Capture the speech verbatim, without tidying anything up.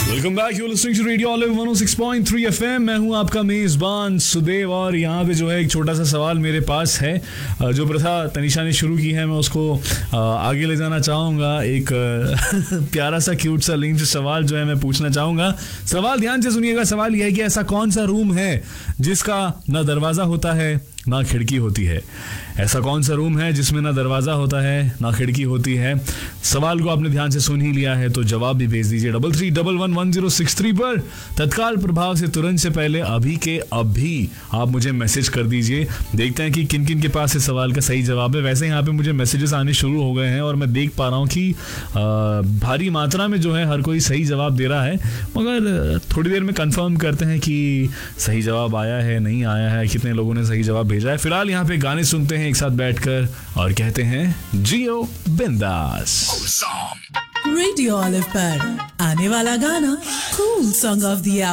Welcome back, you listening to radio olive one O six point three FM. मैं हूं आपका मेजबान सुदेव और यहाँ पे जो है एक छोटा सा सवाल मेरे पास है। जो प्रथा तनिषा ने शुरू की है मैं उसको आगे ले जाना चाहूँगा। एक प्यारा सा क्यूट सा लिंक सवाल जो है मैं पूछना चाहूँगा। सवाल ध्यान से सुनिएगा। सवाल यह है कि ऐसा कौन सा रूम है जिसका ना दरवाज़ा होता है ना खिड़की होती है। ऐसा कौन सा रूम है जिसमें ना दरवाज़ा होता है ना खिड़की होती है। सवाल को आपने ध्यान से सुन ही लिया है तो जवाब भी भेज दीजिए double three double one one zero six three पर। तत्काल प्रभाव से तुरंत से पहले अभी के अभी आप मुझे मैसेज कर दीजिए। देखते हैं कि किन किन के पास इस सवाल का सही जवाब है। वैसे यहाँ पे मुझे मैसेजेस आने शुरू हो गए हैं और मैं देख पा रहा हूँ कि आ, भारी मात्रा में जो है हर कोई सही जवाब दे रहा है, मगर थोड़ी देर में कंफर्म करते हैं कि सही जवाब आया है नहीं आया है, कितने लोगों ने सही जवाब भेजा है। फिलहाल यहाँ पे गाने सुनते हैं एक साथ बैठकर और कहते हैं जियो बिंदास। रेडियो ऑलिव पर आने वाला गाना कूल सॉन्ग ऑफ द